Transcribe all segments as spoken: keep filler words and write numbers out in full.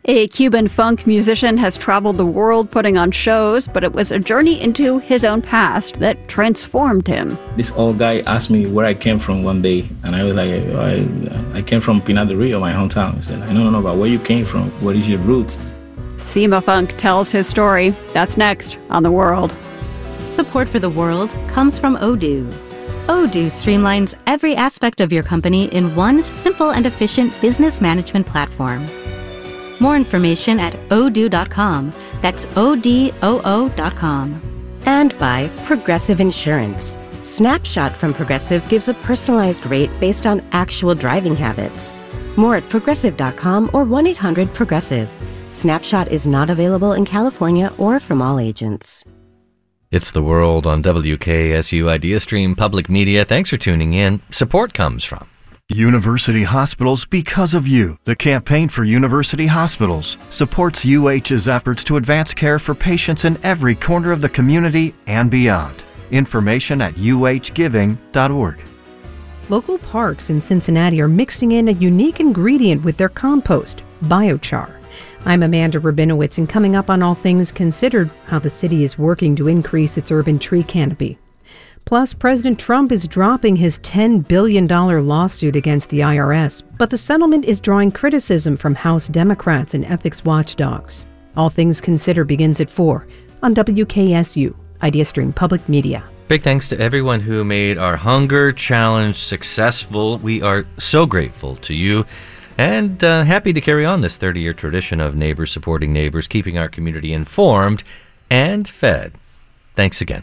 A Cuban funk musician has traveled the world putting on shows, but it was a journey into his own past that transformed him. This old guy asked me where I came from one day, and I was like, I, I came from Pinar del Rio, my hometown. He said, I don't know about where you came from. What is your roots? Cima Funk tells his story. That's next on The World. Support for The World comes from Odoo. Odoo streamlines every aspect of your company in one simple and efficient business management platform. More information at odoo dot com. That's O D O O dot com. And by Progressive Insurance. Snapshot from Progressive gives a personalized rate based on actual driving habits. More at progressive dot com or one eight hundred progressive. Snapshot is not available in California or from all agents. It's The World on W K S U IdeaStream Public Media. Thanks for tuning in. Support comes from University Hospitals Because of You. The Campaign for University Hospitals supports U H's efforts to advance care for patients in every corner of the community and beyond. Information at U H giving dot org. Local parks in Cincinnati are mixing in a unique ingredient with their compost, biochar. I'm Amanda Rabinowitz, and coming up on All Things Considered, how the city is working to increase its urban tree canopy. Plus, President Trump is dropping his ten billion dollars lawsuit against the I R S, but the settlement is drawing criticism from House Democrats and ethics watchdogs. All Things Considered begins at four on W K S U, IdeaStream Public Media. Big thanks to everyone who made our Hunger Challenge successful. We are so grateful to you and uh, happy to carry on this thirty-year tradition of neighbors supporting neighbors, keeping our community informed and fed. Thanks again.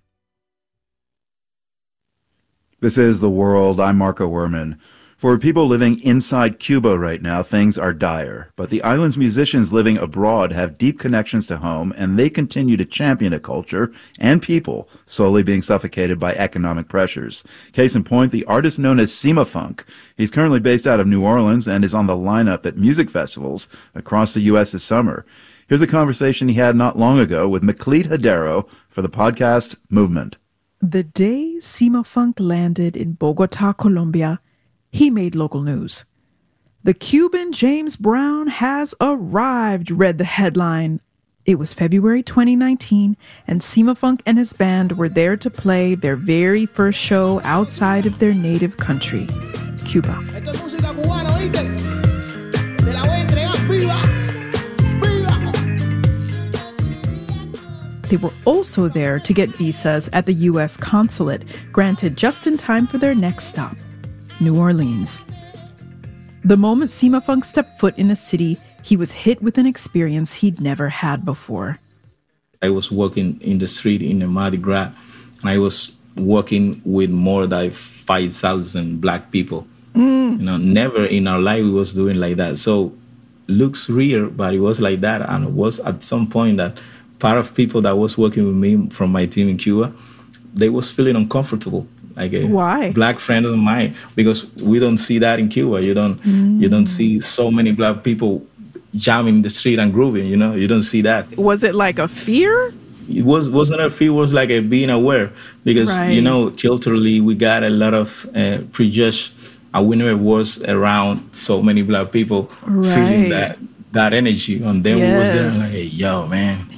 This is The World. I'm Marco Werman. For people living inside Cuba right now, things are dire. But the island's musicians living abroad have deep connections to home, and they continue to champion a culture and people slowly being suffocated by economic pressures. Case in point, the artist known as Cima Funk. He's currently based out of New Orleans and is on the lineup at music festivals across the U S this summer. Here's a conversation he had not long ago with Maclede Hadero for the podcast Movement. The day Cima Funk landed in Bogota, Colombia, he made local news. The Cuban James Brown has arrived, read the headline. It was February twenty nineteen, and Cima Funk and his band were there to play their very first show outside of their native country, Cuba. They were also there to get visas at the U S consulate, granted just in time for their next stop, New Orleans. The moment Cima Funk stepped foot in the city, he was hit with an experience he'd never had before. I was walking in the street in the Mardi Gras, and I was walking with more than five thousand black people. Mm. You know, never in our life we was doing like that. So looks real, but it was like that. And it was at some point that part of people that was working with me from my team in Cuba, they was feeling uncomfortable. Like a Why? black friend of mine, because we don't see that in Cuba. You don't, mm. you don't see so many black people jamming in the street and grooving. You know, you don't see that. Was it like a fear? It was wasn't a fear. It was like a being aware, because right. you know, culturally we got a lot of uh, prejudice. And we never was around so many black people right. feeling that that energy. And then yes. we was there like, hey, yo, man.